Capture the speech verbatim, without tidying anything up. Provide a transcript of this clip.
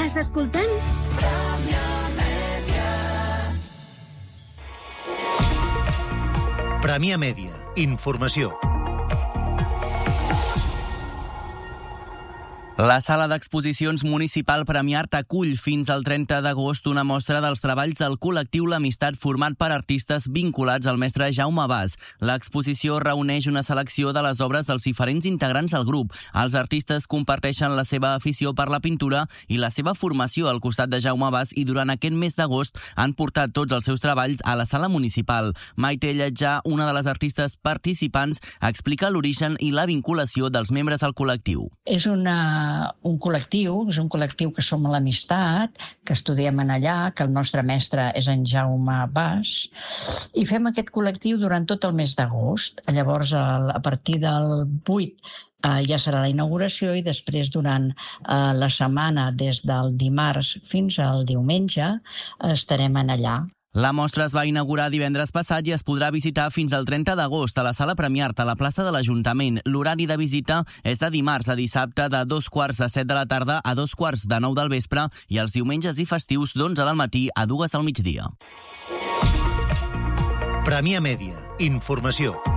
Estàs escoltant? Premià Mèdia. Informació. La Sala d'Exposicions Municipal Premià Art acull fins al trenta d'agost una mostra dels treballs del col·lectiu L'Amistat format per artistes vinculats al mestre Jaume Bas. L'exposició reuneix una selecció de les obres dels diferents integrants del grup. Els artistes comparteixen la seva afició per la pintura i la seva formació al costat de Jaume Bas i durant aquest mes d'agost han portat tots els seus treballs a la sala municipal. Maite Lletjà, una de les artistes participants, explica l'origen i la vinculació dels membres al col·lectiu. És una un col·lectiu, és un col·lectiu que som a l'Amistat, que estudiem en allà, que el nostre mestre és en Jaume Bas, i fem aquest col·lectiu durant tot el mes d'agost. Llavors, a partir del vuit eh, ja serà la inauguració i després durant eh, la setmana, des del dimarts fins al diumenge, estarem en allà. La mostra es va inaugurar divendres passat i es podrà visitar fins al trenta d'agost a la Sala Premià Art, a la plaça de l'Ajuntament. L'horari de visita és de dimarts a dissabte de dos quarts de set de la tarda a dos quarts de nou del vespre i els diumenges i festius d'onze del matí a dues del migdia. Premià Mèdia. Informació.